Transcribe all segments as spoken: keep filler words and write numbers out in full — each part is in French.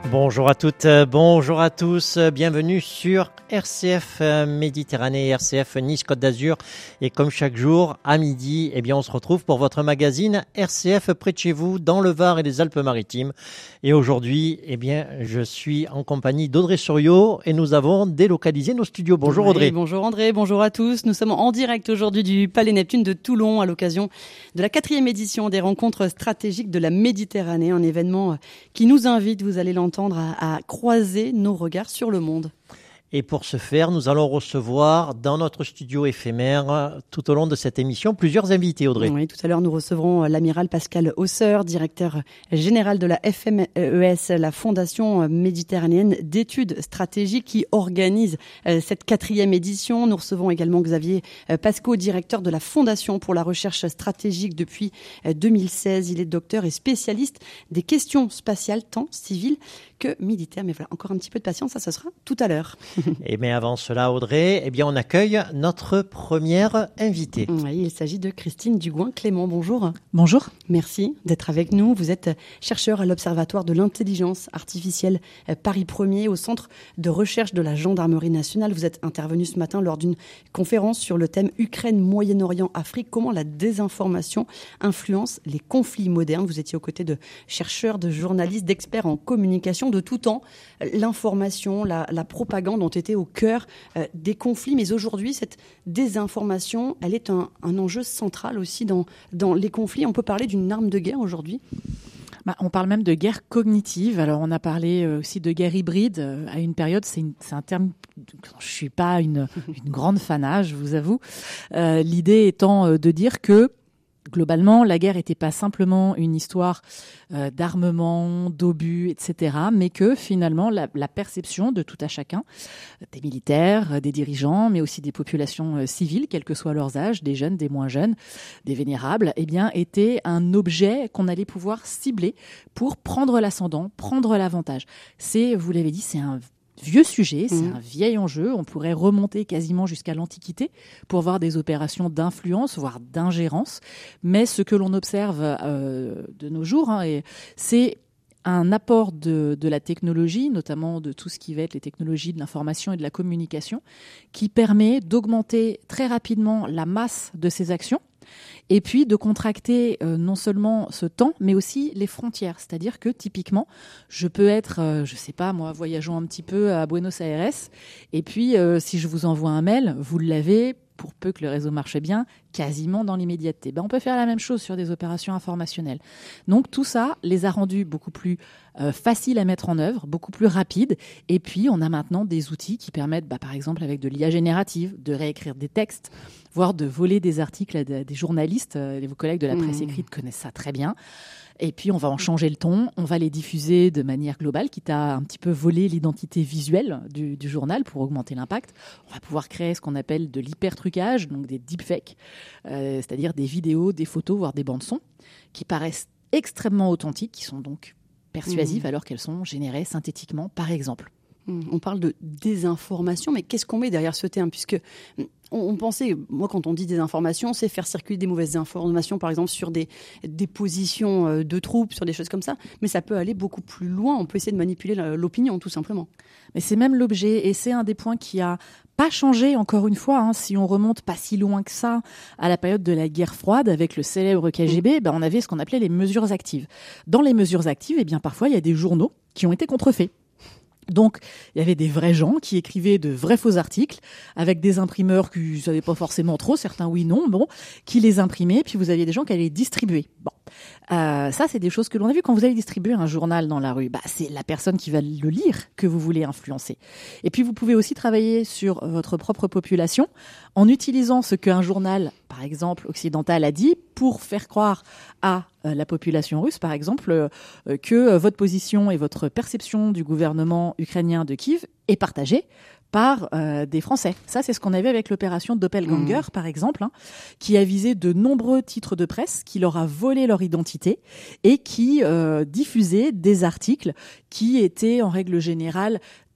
Bonjour à toutes, bonjour à tous, bienvenue sur R C F Méditerranée, R C F Nice Côte d'Azur. Et comme chaque jour, à midi, eh bien, on se retrouve pour votre magazine R C F près de chez vous, dans le Var et les Alpes-Maritimes. Et aujourd'hui, eh bien, je suis en compagnie d'Audrey Soriot et nous avons délocalisé nos studios. Bonjour Audrey. Oui, bonjour André, bonjour à tous. Nous sommes en direct aujourd'hui du Palais Neptune de Toulon à l'occasion de la quatrième édition des rencontres stratégiques de la Méditerranée, un événement qui nous invite, vous allez l'entendre, À, à croiser nos regards sur le monde. Et pour ce faire, nous allons recevoir dans notre studio éphémère, tout au long de cette émission, plusieurs invités, Audrey. Oui, tout à l'heure, nous recevrons l'amiral Pascal Hausseur, directeur général de la F M E S, la Fondation méditerranéenne d'études stratégiques qui organise cette quatrième édition. Nous recevons également Xavier Pascaud, directeur de la Fondation pour la recherche stratégique depuis deux mille seize. Il est docteur et spécialiste des questions spatiales, tant civiles que militaires. Mais voilà, encore un petit peu de patience, ça, ce sera tout à l'heure. Et mais avant cela, Audrey, eh bien, on accueille notre première invitée. Oui, il s'agit de Christine Dugouin-Clément. Bonjour. Bonjour. Merci d'être avec nous. Vous êtes chercheur à l'Observatoire de l'intelligence artificielle Paris premier au Centre de recherche de la Gendarmerie nationale. Vous êtes intervenu ce matin lors d'une conférence sur le thème Ukraine, Moyen-Orient, Afrique. Comment la désinformation influence les conflits modernes. Vous étiez aux côtés de chercheurs, de journalistes, d'experts en communication de tout temps. L'information, la, la propagande ont été au cœur euh, des conflits. Mais aujourd'hui, cette désinformation, elle est un, un enjeu central aussi dans, dans les conflits. On peut parler d'une arme de guerre aujourd'hui ? Bah, on parle même de guerre cognitive. Alors, on a parlé aussi de guerre hybride euh, à une période. C'est, une, c'est un terme. Je suis pas une, une grande fanat, je vous avoue. Euh, l'idée étant euh, de dire que globalement, la guerre n'était pas simplement une histoire euh, d'armement, d'obus, et cetera, mais que finalement, la, la perception de tout à chacun, des militaires, des dirigeants, mais aussi des populations euh, civiles, quel que soit leurs âges, des jeunes, des moins jeunes, des vénérables, eh bien, était un objet qu'on allait pouvoir cibler pour prendre l'ascendant, prendre l'avantage. C'est, vous l'avez dit, c'est un vieux sujet, c'est mmh. un vieil enjeu. On pourrait remonter quasiment jusqu'à l'Antiquité pour voir des opérations d'influence, voire d'ingérence. Mais ce que l'on observe euh, de nos jours, hein, et c'est un apport de, de la technologie, notamment de tout ce qui va être les technologies de l'information et de la communication, qui permet d'augmenter très rapidement la masse de ces actions. Et puis de contracter euh, non seulement ce temps, mais aussi les frontières. C'est-à-dire que typiquement, je peux être, euh, je sais pas moi, voyageant un petit peu à Buenos Aires, et puis euh, si je vous envoie un mail, vous l'avez, pour peu que le réseau marche bien, quasiment dans l'immédiateté. Ben, on peut faire la même chose sur des opérations informationnelles. Donc tout ça les a rendus beaucoup plus euh, faciles à mettre en œuvre, beaucoup plus rapides. Et puis on a maintenant des outils qui permettent, bah, par exemple avec de l'I A générative, de réécrire des textes, voire de voler des articles à des journalistes. Euh, vos collègues de la presse écrite connaissent ça très bien. Et puis, on va en changer le ton, on va les diffuser de manière globale, quitte à un petit peu voler l'identité visuelle du, du journal pour augmenter l'impact. On va pouvoir créer ce qu'on appelle de l'hypertrucage, donc des deepfakes, euh, c'est-à-dire des vidéos, des photos, voire des bandes-sons, qui paraissent extrêmement authentiques, qui sont donc persuasives mmh. alors qu'elles sont générées synthétiquement, par exemple. On parle de désinformation, mais qu'est-ce qu'on met derrière ce terme ? Puisque on, on pensait, moi quand on dit désinformation, c'est faire circuler des mauvaises informations, par exemple sur des, des positions de troupes, sur des choses comme ça. Mais ça peut aller beaucoup plus loin. On peut essayer de manipuler l'opinion, tout simplement. Mais c'est même l'objet, et c'est un des points qui a pas changé, encore une fois, hein, si on remonte pas si loin que ça à la période de la guerre froide avec le célèbre K G B, ben on avait ce qu'on appelait les mesures actives. Dans les mesures actives, eh bien parfois il y a des journaux qui ont été contrefaits. Donc, il y avait des vrais gens qui écrivaient de vrais faux articles avec des imprimeurs qui ne savaient pas forcément trop, certains oui, non, bon, qui les imprimaient, puis vous aviez des gens qui allaient les distribuer. Bon, euh, ça, c'est des choses que l'on a vues quand vous allez distribuer un journal dans la rue. Bah, c'est la personne qui va le lire que vous voulez influencer. Et puis, vous pouvez aussi travailler sur votre propre population en utilisant ce qu'un journal, par exemple, occidental a dit pour faire croire à euh, la population russe, par exemple, euh, que euh, votre position et votre perception du gouvernement ukrainien de Kiev est partagée par euh, des Français. Ça, c'est ce qu'on avait avec l'opération Doppelganger, mmh. par exemple, hein, qui a visé de nombreux titres de presse, qui leur a volé leur identité et qui euh, diffusait des articles qui étaient, en règle générale,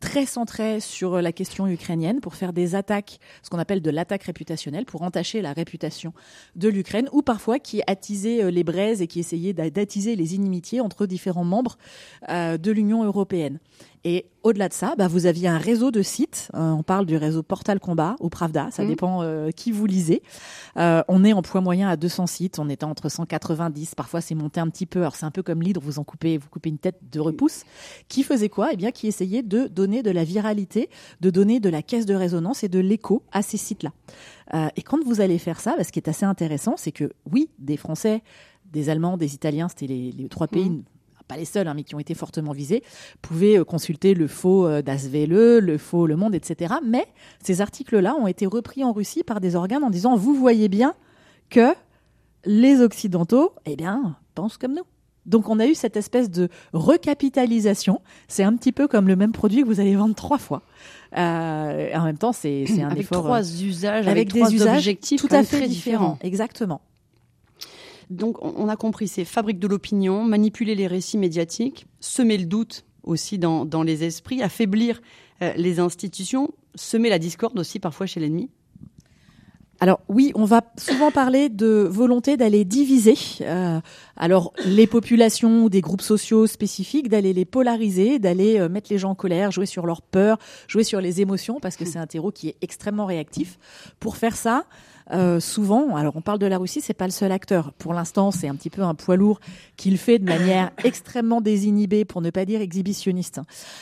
très centré sur la question ukrainienne pour faire des attaques, ce qu'on appelle de l'attaque réputationnelle, pour entacher la réputation de l'Ukraine, ou parfois qui attisait les braises et qui essayait d'attiser les inimitiés entre différents membres euh, de l'Union européenne. Et au-delà de ça, bah, vous aviez un réseau de sites. Euh, on parle du réseau Portal Combat ou Pravda, ça mmh. dépend euh, qui vous lisez. Euh, on est en poids moyen à deux cents sites. On était entre cent quatre-vingt-dix. Parfois, c'est monté un petit peu. Alors, c'est un peu comme l'hydre. Vous en coupez, vous coupez une tête de repousse. Qui faisait quoi ? Eh bien, qui essayait de donner de la viralité, de donner de la caisse de résonance et de l'écho à ces sites-là. Euh, et quand vous allez faire ça, bah, ce qui est assez intéressant, c'est que oui, des Français, des Allemands, des Italiens, c'était les, les trois pays. Mmh. Pas les seuls, hein, mais qui ont été fortement visés, pouvaient euh, consulter le faux euh, Das Welle, le faux Le Monde, et cetera. Mais ces articles-là ont été repris en Russie par des organes en disant « Vous voyez bien que les Occidentaux, eh bien, pensent comme nous ». Donc, on a eu cette espèce de recapitalisation. C'est un petit peu comme le même produit que vous allez vendre trois fois. Euh, en même temps, c'est, c'est un avec effort... Trois euh, usages, avec, avec trois des usages objectifs tout à fait très différents. différents. Exactement. Donc, on a compris, c'est fabrique de l'opinion, manipuler les récits médiatiques, semer le doute aussi dans, dans les esprits, affaiblir euh, les institutions, semer la discorde aussi parfois chez l'ennemi. Alors oui, on va souvent parler de volonté d'aller diviser. Euh, alors les populations ou des groupes sociaux spécifiques, d'aller les polariser, d'aller euh, mettre les gens en colère, jouer sur leur peur, jouer sur les émotions, parce que c'est un terreau qui est extrêmement réactif. Pour faire ça, Euh, souvent, alors on parle de la Russie, c'est pas le seul acteur. Pour l'instant, c'est un petit peu un poids lourd qui le fait de manière extrêmement désinhibée, pour ne pas dire exhibitionniste.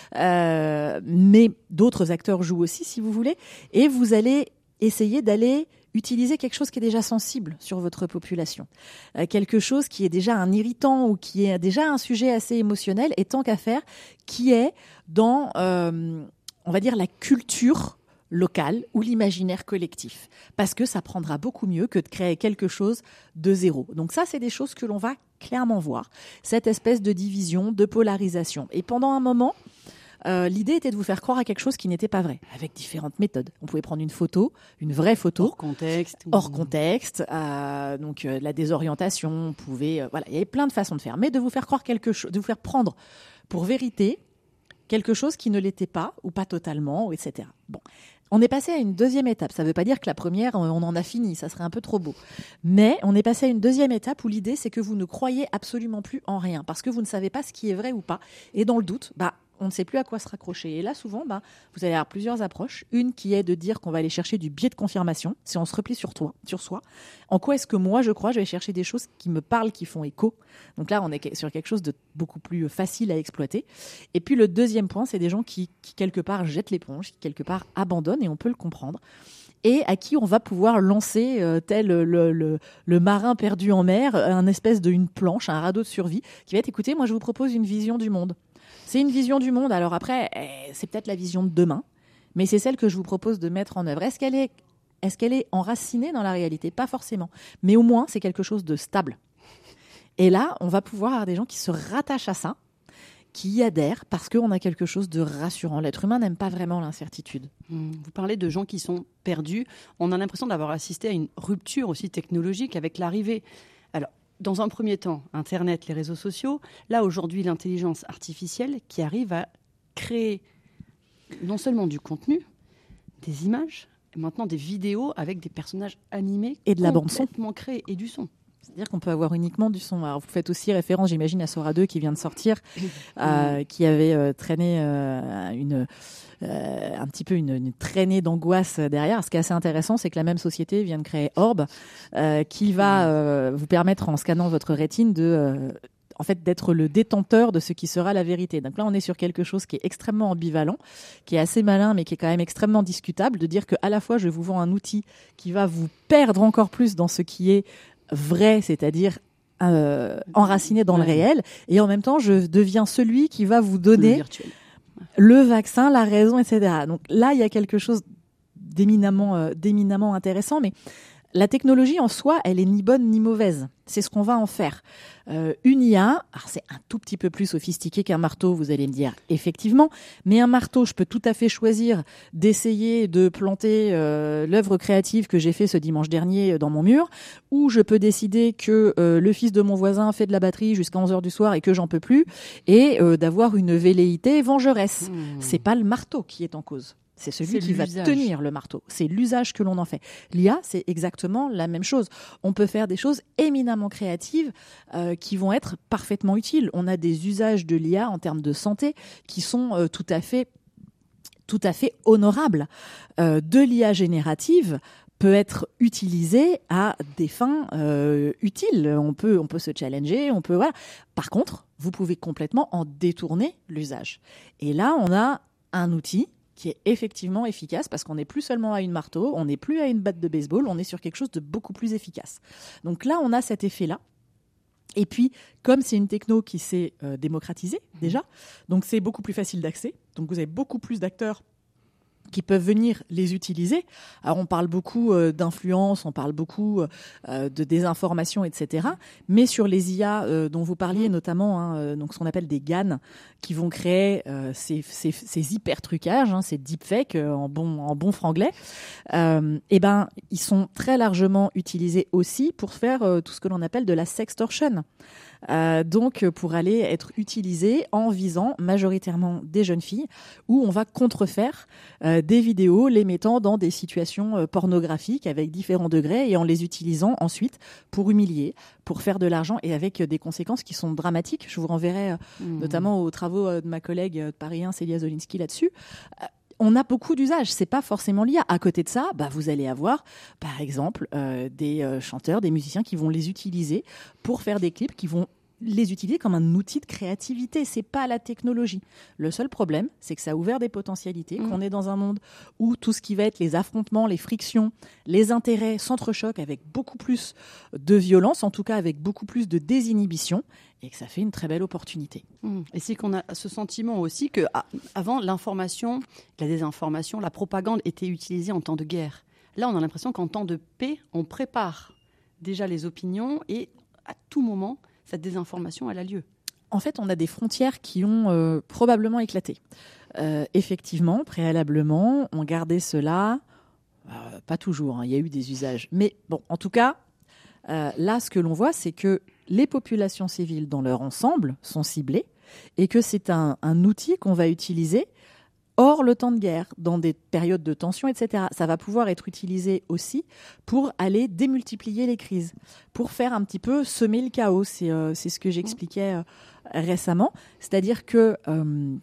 Euh, mais d'autres acteurs jouent aussi, si vous voulez, et vous allez essayer d'aller utiliser quelque chose qui est déjà sensible sur votre population, euh, quelque chose qui est déjà un irritant ou qui est déjà un sujet assez émotionnel, et tant qu'à faire, qui est dans, euh, on va dire, la culture local ou l'imaginaire collectif, parce que ça prendra beaucoup mieux que de créer quelque chose de zéro. Donc ça, c'est des choses que l'on va clairement voir, cette espèce de division, de polarisation. Et pendant un moment, euh, l'idée était de vous faire croire à quelque chose qui n'était pas vrai, avec différentes méthodes. On pouvait prendre une photo, une vraie photo, hors contexte, hors contexte, euh, donc euh, la désorientation. On pouvait, euh, voilà, il y avait plein de façons de faire, mais de vous faire croire quelque chose, de vous faire prendre pour vérité quelque chose qui ne l'était pas ou pas totalement, et cetera. Bon. On est passé à une deuxième étape. Ça ne veut pas dire que la première, on en a fini, ça serait un peu trop beau. Mais on est passé à une deuxième étape où l'idée, c'est que vous ne croyez absolument plus en rien, parce que vous ne savez pas ce qui est vrai ou pas. Et dans le doute, bah, on ne sait plus à quoi se raccrocher. Et là, souvent, bah, vous allez avoir plusieurs approches. Une qui est de dire qu'on va aller chercher du biais de confirmation, si on se replie sur toi, sur soi. En quoi est-ce que moi, je crois, je vais chercher des choses qui me parlent, qui font écho. Donc là, on est sur quelque chose de beaucoup plus facile à exploiter. Et puis, le deuxième point, c'est des gens qui, qui quelque part, jettent l'éponge, qui, quelque part, abandonnent, et on peut le comprendre. Et à qui on va pouvoir lancer, euh, tel le, le, le marin perdu en mer, un espèce de une planche, un radeau de survie, qui va être, écoutez, moi, je vous propose une vision du monde. C'est une vision du monde. Alors après, c'est peut-être la vision de demain, mais c'est celle que je vous propose de mettre en œuvre. Est-ce qu'elle est, est-ce qu'elle est enracinée dans la réalité ? Pas forcément. Mais au moins, c'est quelque chose de stable. Et là, on va pouvoir avoir des gens qui se rattachent à ça, qui y adhèrent parce qu'on a quelque chose de rassurant. L'être humain n'aime pas vraiment l'incertitude. Vous parlez de gens qui sont perdus. On a l'impression d'avoir assisté à une rupture aussi technologique avec l'arrivée. Alors, dans un premier temps, Internet, les réseaux sociaux. Là, aujourd'hui, l'intelligence artificielle qui arrive à créer non seulement du contenu, des images, et maintenant des vidéos avec des personnages animés et de la bande son complètement créés et du son. C'est-à-dire qu'on peut avoir uniquement du son. Alors, vous faites aussi référence, j'imagine, à Sora deux qui vient de sortir, euh, qui avait euh, traîné euh, une, euh, un petit peu une, une traînée d'angoisse derrière. Ce qui est assez intéressant, c'est que la même société vient de créer Orb, euh, qui va euh, vous permettre, en scannant votre rétine, de... Euh, en fait, d'être le détenteur de ce qui sera la vérité. Donc là, on est sur quelque chose qui est extrêmement ambivalent, qui est assez malin, mais qui est quand même extrêmement discutable, de dire qu'à la fois, je vous vends un outil qui va vous perdre encore plus dans ce qui est vrai, c'est-à-dire euh, enraciné dans ouais. le réel, et en même temps, je deviens celui qui va vous donner le, le vaccin, la raison, et cetera. Donc là, il y a quelque chose d'éminemment, euh, d'éminemment intéressant, mais La technologie en soi, elle est ni bonne ni mauvaise. C'est ce qu'on va en faire. Euh, une I A, alors c'est un tout petit peu plus sophistiqué qu'un marteau, vous allez me dire, effectivement. Mais un marteau, je peux tout à fait choisir d'essayer de planter euh, l'œuvre créative que j'ai fait ce dimanche dernier dans mon mur, ou je peux décider que euh, le fils de mon voisin fait de la batterie jusqu'à onze heures du soir et que j'en peux plus, et euh, d'avoir une velléité vengeresse. Mmh. C'est pas le marteau qui est en cause. C'est celui c'est qui l'usage. va tenir le marteau. C'est l'usage que l'on en fait. L'I A, c'est exactement la même chose. On peut faire des choses éminemment créatives euh, qui vont être parfaitement utiles. On a des usages de l'I A en termes de santé qui sont euh, tout à fait, tout à fait honorables. Euh, de l'I A générative peut être utilisée à des fins euh, utiles. On peut, on peut se challenger, on peut voilà. Par contre, vous pouvez complètement en détourner l'usage. Et là, on a un outil qui est effectivement efficace parce qu'on n'est plus seulement à une marteau, on n'est plus à une batte de baseball, on est sur quelque chose de beaucoup plus efficace. Donc là, on a cet effet-là. Et puis, comme c'est une techno qui s'est euh, démocratisée déjà, donc c'est beaucoup plus facile d'accès. Donc vous avez beaucoup plus d'acteurs qui peuvent venir les utiliser. Alors on parle beaucoup euh, d'influence, on parle beaucoup euh, de désinformation, et cetera. Mais sur les I A euh, dont vous parliez notamment, hein, euh, donc ce qu'on appelle des G A N, qui vont créer euh, ces, ces, ces hyper trucages, hein, ces deepfakes euh, en bon en bon franglais, euh, et ben ils sont très largement utilisés aussi pour faire euh, tout ce que l'on appelle de la sextortion. Euh, donc pour aller être utilisé en visant majoritairement des jeunes filles où on va contrefaire euh, des vidéos les mettant dans des situations euh, pornographiques avec différents degrés et en les utilisant ensuite pour humilier, pour faire de l'argent et avec euh, des conséquences qui sont dramatiques. Je vous renverrai euh, mmh. notamment aux travaux euh, de ma collègue euh, de Paris un, Célia Zolinski là-dessus. Euh, On a beaucoup d'usages, c'est pas forcément l'I A. À côté de ça, bah, vous allez avoir, par exemple, euh, des euh, chanteurs, des musiciens qui vont les utiliser pour faire des clips, qui vont les utiliser comme un outil de créativité. C'est pas la technologie. Le seul problème, c'est que ça a ouvert des potentialités, mmh. qu'on est dans un monde où tout ce qui va être les affrontements, les frictions, les intérêts s'entrechoquent avec beaucoup plus de violence, en tout cas avec beaucoup plus de désinhibition, et que ça fait une très belle opportunité. Mmh. Et c'est qu'on a ce sentiment aussi que ah, avant l'information, la désinformation, la propagande était utilisée en temps de guerre. Là, on a l'impression qu'en temps de paix, on prépare déjà les opinions et à tout moment, cette désinformation, elle a lieu. En fait, on a des frontières qui ont euh, probablement éclaté. Euh, effectivement, préalablement, on gardait cela, euh, pas toujours, hein, il y a eu des usages. Mais bon, en tout cas, euh, là, ce que l'on voit, c'est que les populations civiles dans leur ensemble sont ciblées et que c'est un, un outil qu'on va utiliser hors le temps de guerre, dans des périodes de tension, et cetera. Ça va pouvoir être utilisé aussi pour aller démultiplier les crises, pour faire un petit peu semer le chaos. C'est, euh, c'est ce que j'expliquais euh, récemment. C'est-à-dire que euh,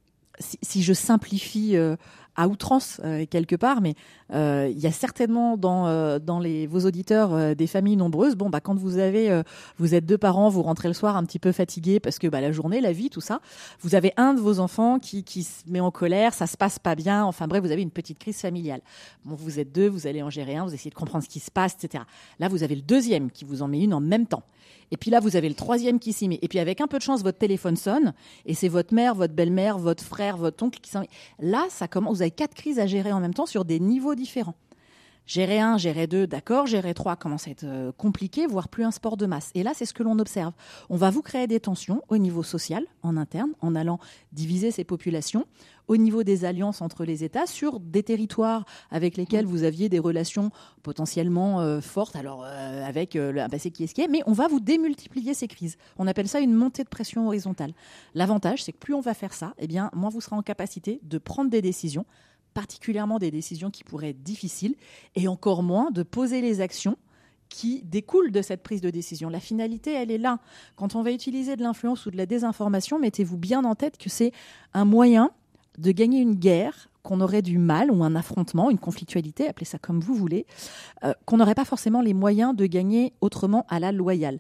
si, si je simplifie euh, à outrance euh, quelque part, mais euh, il y a certainement dans euh, dans les vos auditeurs euh, des familles nombreuses. Bon bah quand vous avez euh, vous êtes deux parents, vous rentrez le soir un petit peu fatigués parce que bah la journée, la vie, tout ça. Vous avez un de vos enfants qui qui se met en colère, ça se passe pas bien. Enfin bref, vous avez une petite crise familiale. Bon, vous êtes deux, vous allez en gérer un, vous essayez de comprendre ce qui se passe, et cetera. Là, vous avez le deuxième qui vous en met une en même temps. Et puis là, vous avez le troisième qui s'y met. Et puis avec un peu de chance, votre téléphone sonne et c'est votre mère, votre belle-mère, votre frère, votre oncle qui s'en met. Là, ça commence. Vous avez quatre crises à gérer en même temps sur des niveaux différents. Gérer un, gérer deux, d'accord. Gérer trois commence à être euh, compliqué, voire plus un sport de masse. Et là, c'est ce que l'on observe. On va vous créer des tensions au niveau social, en interne, en allant diviser ces populations, au niveau des alliances entre les États, sur des territoires avec lesquels vous aviez des relations potentiellement euh, fortes, alors euh, avec euh, un passé qui est ce qui est, mais on va vous démultiplier ces crises. On appelle ça une montée de pression horizontale. L'avantage, c'est que plus on va faire ça, eh bien, moins vous serez en capacité de prendre des décisions, particulièrement des décisions qui pourraient être difficiles, et encore moins de poser les actions qui découlent de cette prise de décision. La finalité, elle est là. Quand on va utiliser de l'influence ou de la désinformation, mettez-vous bien en tête que c'est un moyen de gagner une guerre qu'on aurait du mal, ou un affrontement, une conflictualité, appelez ça comme vous voulez, euh, qu'on n'aurait pas forcément les moyens de gagner autrement à la loyale.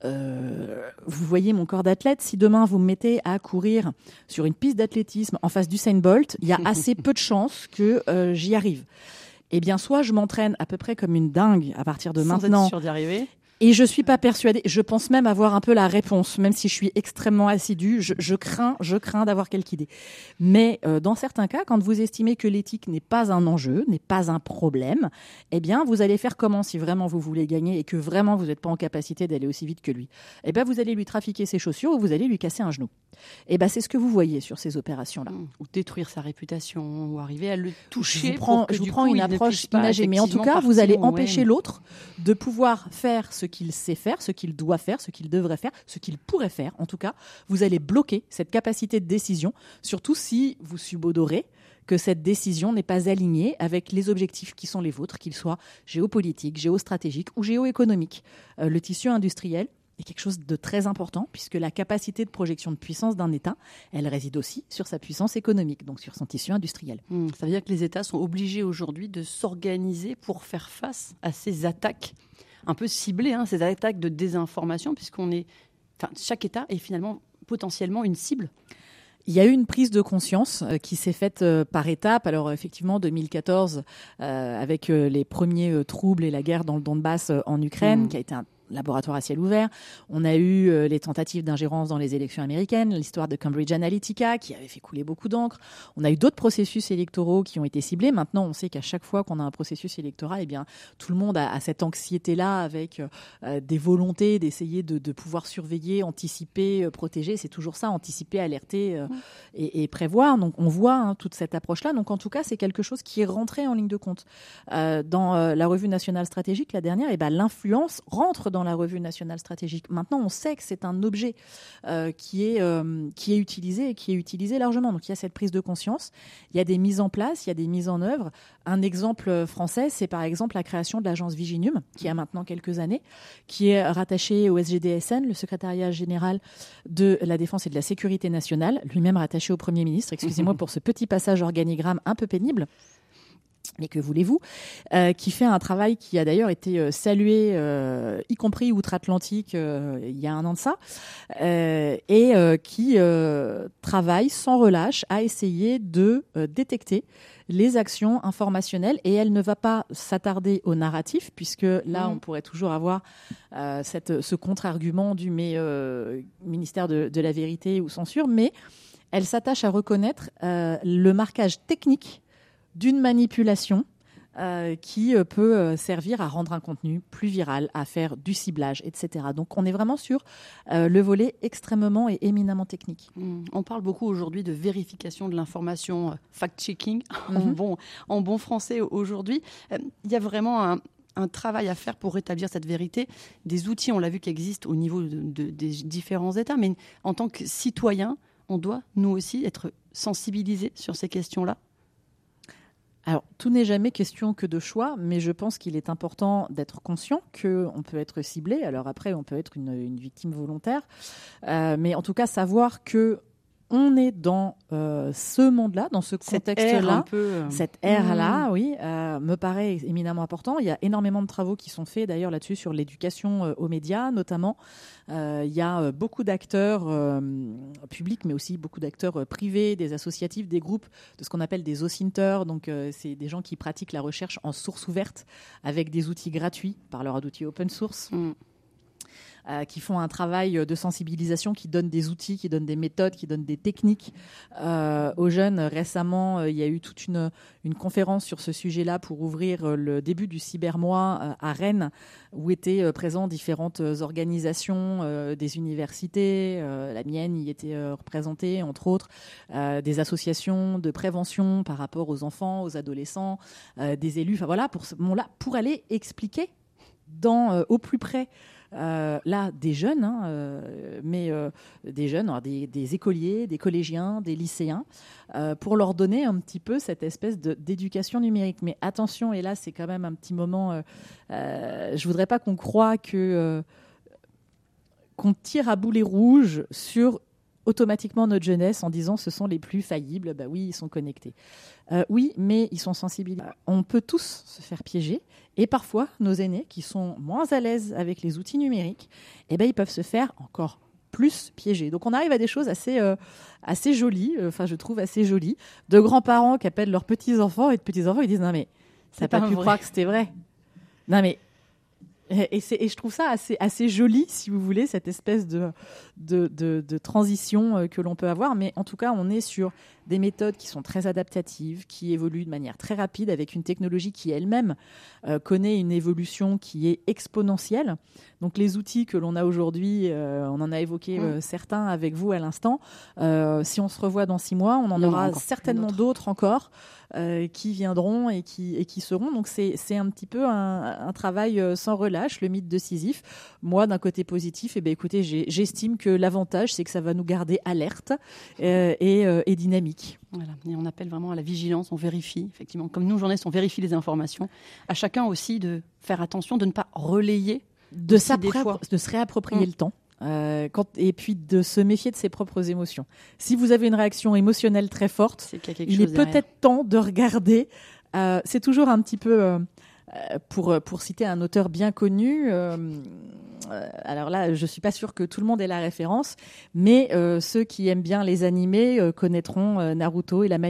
Euh, vous voyez mon corps d'athlète, si demain vous me mettez à courir sur une piste d'athlétisme en face d'Usain Bolt, il y a assez peu de chances que euh, j'y arrive. Eh bien, soit je m'entraîne à peu près comme une dingue à partir de Sans maintenant. être sûr d'y arriver. Et je suis pas persuadée. Je pense même avoir un peu la réponse, même si je suis extrêmement assidue. Je, je crains, je crains d'avoir quelque idée. Mais euh, dans certains cas, quand vous estimez que l'éthique n'est pas un enjeu, n'est pas un problème, eh bien, vous allez faire comment si vraiment vous voulez gagner et que vraiment vous n'êtes pas en capacité d'aller aussi vite que lui. Eh bien, vous allez lui trafiquer ses chaussures ou vous allez lui casser un genou. Eh bien, c'est ce que vous voyez sur ces opérations-là. Mmh. Ou détruire sa réputation, ou arriver à le toucher. Je vous prends, pour que, je vous du prends coup, une approche imagée, mais en tout cas, vous allez empêcher ouais. l'autre de pouvoir faire ce qu'il sait faire, ce qu'il doit faire, ce qu'il devrait faire, ce qu'il pourrait faire. En tout cas, vous allez bloquer cette capacité de décision, surtout si vous subodorez que cette décision n'est pas alignée avec les objectifs qui sont les vôtres, qu'ils soient géopolitiques, géostratégiques ou géoéconomiques. Euh, le tissu industriel est quelque chose de très important puisque la capacité de projection de puissance d'un État, elle réside aussi sur sa puissance économique, donc sur son tissu industriel. Mmh, ça veut dire que les États sont obligés aujourd'hui de s'organiser pour faire face à ces attaques un peu ciblées, hein, ces attaques de désinformation, puisqu'on est, enfin, chaque État est finalement potentiellement une cible. Il y a eu une prise de conscience euh, qui s'est faite euh, par étapes. Alors effectivement, deux mille quatorze, euh, avec euh, les premiers euh, troubles et la guerre dans le Donbass euh, en Ukraine, mmh. qui a été un laboratoire à ciel ouvert. On a eu euh, les tentatives d'ingérence dans les élections américaines, l'histoire de Cambridge Analytica qui avait fait couler beaucoup d'encre. On a eu d'autres processus électoraux qui ont été ciblés. Maintenant, on sait qu'à chaque fois qu'on a un processus électoral, eh bien, tout le monde a, a cette anxiété-là avec euh, des volontés d'essayer de, de pouvoir surveiller, anticiper, euh, protéger. C'est toujours ça, anticiper, alerter euh, mmh. et, et prévoir. Donc, on voit hein, toute cette approche-là. Donc, en tout cas, c'est quelque chose qui est rentré en ligne de compte. Euh, dans euh, la revue nationale stratégique, la dernière, eh ben, l'influence rentre dans dans la revue nationale stratégique. Maintenant, on sait que c'est un objet euh, qui est, euh, qui est utilisé et qui est utilisé largement. Donc, il y a cette prise de conscience, il y a des mises en place, il y a des mises en œuvre. Un exemple français, c'est par exemple la création de l'agence Viginum, qui a maintenant quelques années, qui est rattachée au S G D S N, le secrétariat général de la Défense et de la Sécurité nationale, lui-même rattaché au Premier ministre. Excusez-moi pour ce petit passage organigramme un peu pénible. Mais que voulez-vous, euh, qui fait un travail qui a d'ailleurs été euh, salué, euh, y compris outre-Atlantique, euh, il y a un an de ça, euh, et euh, qui euh, travaille sans relâche à essayer de euh, détecter les actions informationnelles. Et elle ne va pas s'attarder au narratif, puisque là, mmh. on pourrait toujours avoir euh, cette, ce contre-argument du mais, euh, ministère de, de la Vérité ou censure, mais elle s'attache à reconnaître euh, le marquage technique d'une manipulation euh, qui euh, peut euh, servir à rendre un contenu plus viral, à faire du ciblage, et cetera. Donc, on est vraiment sur euh, le volet extrêmement et éminemment technique. Mmh. On parle beaucoup aujourd'hui de vérification de l'information, euh, fact-checking, mmh. en, bon, en bon français aujourd'hui. Il euh, y a vraiment un, un travail à faire pour rétablir cette vérité. Des outils, on l'a vu, qui existent au niveau de, de, des différents États, mais en tant que citoyen, on doit, nous aussi, être sensibilisés sur ces questions-là. Alors, tout n'est jamais question que de choix, mais je pense qu'il est important d'être conscient qu'on peut être ciblé. Alors après, on peut être une, une victime volontaire. Euh, mais en tout cas, savoir que on est dans euh, ce monde-là, dans ce contexte-là, peu... cette ère-là, mmh. oui, euh, me paraît éminemment important. Il y a énormément de travaux qui sont faits d'ailleurs là-dessus sur l'éducation euh, aux médias, notamment. Euh, il y a euh, beaucoup d'acteurs euh, publics, mais aussi beaucoup d'acteurs euh, privés, des associatifs, des groupes de ce qu'on appelle des OSINTers. Donc, euh, c'est des gens qui pratiquent la recherche en source ouverte avec des outils gratuits par leur outils open source. Mmh. Euh, qui font un travail de sensibilisation, qui donnent des outils, qui donnent des méthodes, qui donnent des techniques euh, aux jeunes. Récemment, euh, il y a eu toute une, une conférence sur ce sujet-là pour ouvrir euh, le début du Cybermois euh, à Rennes, où étaient euh, présentes différentes organisations euh, des universités. Euh, la mienne y était euh, représentée, entre autres, euh, des associations de prévention par rapport aux enfants, aux adolescents, euh, des élus. Enfin voilà, pour, bon, là, pour aller expliquer dans, euh, au plus près Euh, là, des jeunes, hein, euh, mais euh, des jeunes, alors des, des écoliers, des collégiens, des lycéens, euh, pour leur donner un petit peu cette espèce de, d'éducation numérique. Mais attention, et là, c'est quand même un petit moment, euh, euh, je voudrais pas qu'on croie que, euh, qu'on tire à boulet rouge sur automatiquement notre jeunesse en disant ce sont les plus faillibles. Bah oui, ils sont connectés. Euh, oui, mais ils sont sensibilisés. On peut tous se faire piéger. Et parfois, nos aînés, qui sont moins à l'aise avec les outils numériques, eh ben, ils peuvent se faire encore plus piéger. Donc, on arrive à des choses assez, euh, assez jolies, enfin, je trouve assez jolies, de grands-parents qui appellent leurs petits-enfants et de petits-enfants qui disent « Non, mais ça n'a pas, pas pu vrai. croire que c'était vrai. » Non, mais Et, et, c'est, et je trouve ça assez, assez joli, si vous voulez, cette espèce de, de, de, de transition que l'on peut avoir. Mais en tout cas, on est sur des méthodes qui sont très adaptatives, qui évoluent de manière très rapide, avec une technologie qui elle-même euh, connaît une évolution qui est exponentielle. Donc les outils que l'on a aujourd'hui, euh, on en a évoqué euh, mmh. certains avec vous à l'instant. Euh, si on se revoit dans six mois, on en aura certainement d'autres, d'autres encore euh, qui viendront et qui, et qui seront. Donc c'est, c'est un petit peu un, un travail sans relâche, le mythe de Sisyphe. Moi, d'un côté positif, eh bien, écoutez, j'ai, j'estime que l'avantage, c'est que ça va nous garder alertes euh, et, euh, et dynamiques. Voilà. Et on appelle vraiment à la vigilance, on vérifie, effectivement. Comme nous, journalistes, on vérifie les informations. À chacun aussi de faire attention, de ne pas relayer. De, de se réapproprier mmh. le temps. Euh, quand, et puis de se méfier de ses propres émotions. Si vous avez une réaction émotionnelle très forte, c'est qu'il y a quelque il chose est derrière. Peut-être temps de regarder. Euh, c'est toujours un petit peu, euh, pour, pour citer un auteur bien connu, euh, euh, alors là, je ne suis pas sûre que tout le monde ait la référence, mais euh, ceux qui aiment bien les animés euh, connaîtront euh, Naruto et la